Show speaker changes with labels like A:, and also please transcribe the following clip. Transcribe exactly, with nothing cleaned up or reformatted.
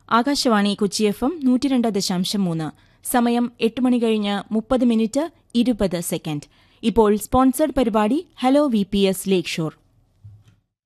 A: Akashvani Kochi F M നൂറ്റിരണ്ട് ദശാംശം മൂന്ന്. സമയം എട്ട് മണി കഴിഞ്ഞ് മുപ്പത് മിനിറ്റ് ഇരുപത് സെക്കൻഡ്. ഇപ്പോൾ സ്പോൺസർഡ് പരിപാടി ഹലോ വി പി എസ് ലേക്ക് ഷോർ.